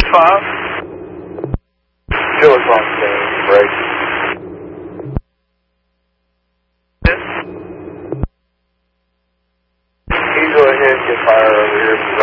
5. Still is on scene, break. Can you go ahead and get fire over here?